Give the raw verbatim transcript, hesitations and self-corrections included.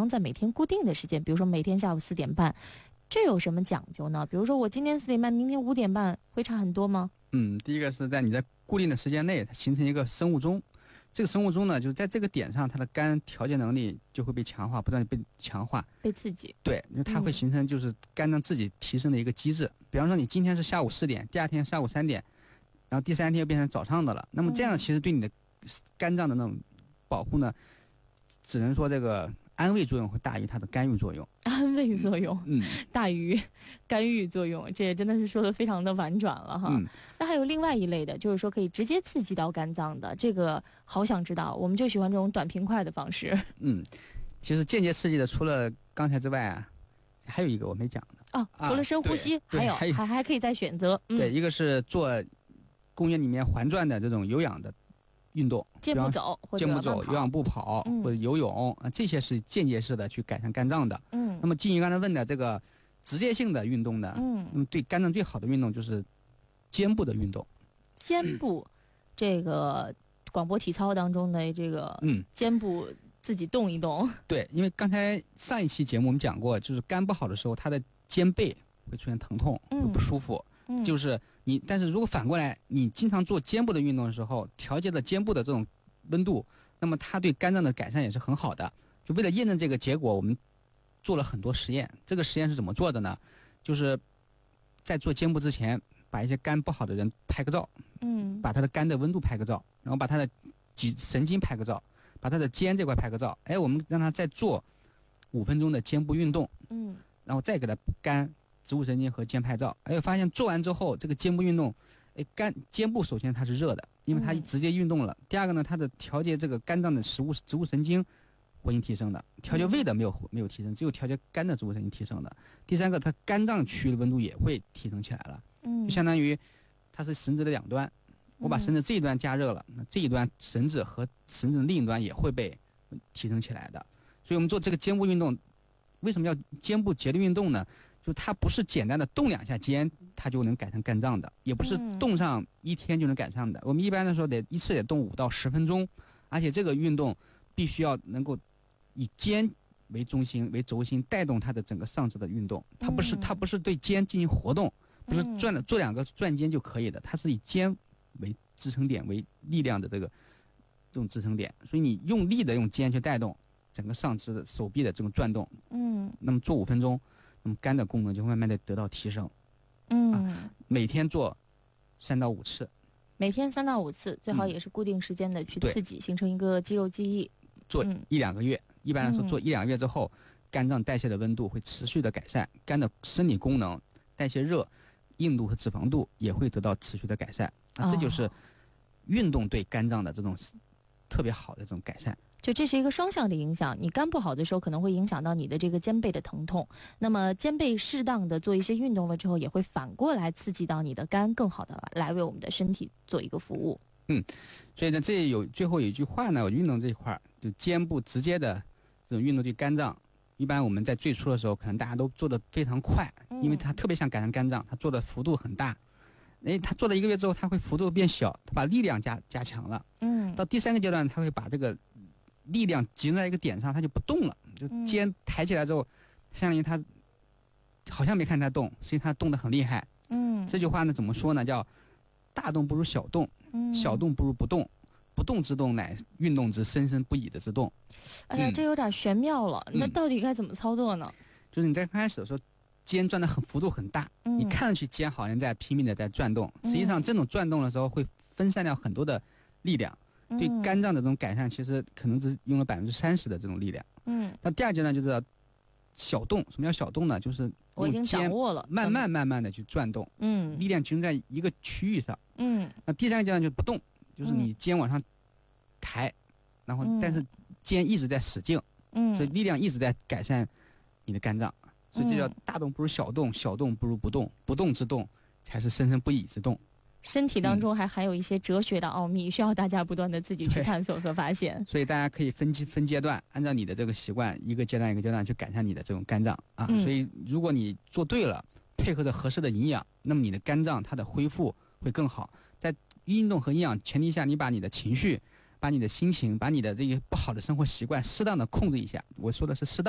在每天固定的时间，比如说每天下午四点半，这有什么讲究呢？比如说我今天四点半，明天五点半，会差很多吗？ 嗯，第一个是在你在固定的时间内，它形成一个生物钟。这个生物钟呢，就是在这个点上，它的肝调节能力就会被强化，不断地被强化， 被刺激。 对，因为它会形成就是肝脏自己提升的一个机制。嗯、比方说，你今天是下午四点，第二天下午三点，然后第三天又变成早上的了。那么这样其实对你的肝脏的那种保护呢，只能说这个安慰作用会大于它的干预作用。 安慰作用， 嗯， 大于干预作用，这也真的是说的非常的婉转了哈。嗯，那还有另外一类的，就是说可以直接刺激到肝脏的，这个好想知道，我们就喜欢这种短平快的方式。 嗯，其实间接刺激的，除了刚才之外啊，还有一个我没讲的哦，除了深呼吸， 啊、 还有还还还可以再选择。嗯、 对，一个是做公园里面环转的这种有氧的运动， 健步走或者健步走、有氧步跑、嗯、或者游泳啊，这些是间接式的去改善肝脏的。嗯，那么基于刚才问的这个直接性的运动呢，嗯，那么对肝脏最好的运动就是肩部的运动。 肩部，这个广播体操当中的这个，嗯，肩部自己动一动。 对，因为刚才上一期节目我们讲过，就是肝不好的时候，它的肩背会出现疼痛，会不舒服。嗯，就是你，但是如果反过来，你经常做肩部的运动的时候，调节了肩部的这种温度，那么它对肝脏的改善也是很好的。就为了验证这个结果，我们做了很多实验。这个实验是怎么做的呢？就是在做肩部之前，把一些肝不好的人拍个照，嗯，把他的肝的温度拍个照，然后把他的脊神经拍个照，把他的肩这块拍个照。哎，我们让他再做五分钟的肩部运动，嗯，然后再给他肝、植物神经和肩拍照。哎，发现做完之后，这个肩部运动，哎，肝肩部首先它是热的，因为它直接运动了。嗯、第二个呢，它的调节这个肝脏的食物植物神经活性提升的，调节胃的没有没有提升，只有调节肝的植物神经提升的。第三个，它肝脏区域的温度也会提升起来了，嗯，就相当于它是绳子的两端，我把绳子这一端加热了，那这一端绳子和绳子的另一端也会被提升起来的。所以我们做这个肩部运动，为什么要肩部节律运动呢？就它不是简单的动两下肩，它就能改善肝脏的，也不是动上一天就能改善的。我们一般的时候得一次得动五到十分钟，而且这个运动必须要能够以肩为中心为轴心带动它的整个上肢的运动，它不是它不是对肩进行活动，不是转了做两个转肩就可以的，它是以肩为支撑点为力量的这个这种支撑点，所以你用力的用肩去带动整个上肢的手臂的这种转动，嗯，那么做五分钟。那么肝的功能就慢慢的得到提升，嗯、啊，每天做三到五次， 每天三到五次，最好也是固定时间的去刺激，嗯、形成一个肌肉记忆。 做一两个月，嗯、一般来说做一两个月之后，肝脏代谢的温度会持续的改善，肝的生理功能、代谢热、硬度和脂肪度也会得到持续的改善。啊，这就是运动对肝脏的这种特别好的这种改善。 就这是一个双向的影响，你肝不好的时候可能会影响到你的这个肩背的疼痛，那么肩背适当的做一些运动了之后，也会反过来刺激到你的肝，更好的来为我们的身体做一个服务。 嗯，所以呢，这有最后有一句话呢，我运动这一块就肩部直接的这种运动对肝脏，一般我们在最初的时候可能大家都做得非常快，因为它特别想改善肝脏，它做的幅度很大。哎，他做了一个月之后，他会幅度变小，他把力量加加强了。嗯，到第三个阶段，他会把这个力量集中在一个点上，他就不动了，就肩抬起来之后，相当于他好像没看他动，实际他动得很厉害。嗯，这句话呢怎么说呢？叫大动不如小动，小动不如不动，不动之动乃运动之生生不已的之动。 哎呀，这有点玄妙了，嗯、那到底该怎么操作呢？ 就是你在刚开始的时候，肩转的很幅度很大，嗯、你看上去肩好像在拼命的在转动，实际上这种转动的时候会分散掉很多的力量。对肝脏的这种改善，其实可能只用了百分之三十的这种力量。嗯，那第二阶段就是小动。什么叫小动呢？就是我已经掌握了， 慢慢慢慢的去转动。嗯，力量集中在一个区域上。嗯，那第三个阶段就是不动，就是你肩往上抬，然后但是肩一直在使劲。嗯，所以力量一直在改善你的肝脏。所以这叫大动不如小动，小动不如不动，不动之动才是生生不已之动。 身体当中还含有一些哲学的奥秘，嗯、需要大家不断的自己去探索和发现。 所以大家可以分分阶段，按照你的这个习惯，一个阶段一个阶段去改善你的这种肝脏啊。嗯、所以如果你做对了，配合着合适的营养，那么你的肝脏它的恢复会更好。在运动和营养前提下，你把你的情绪、把你的心情、把你的这些不好的生活习惯适当的控制一下。我说的是适当。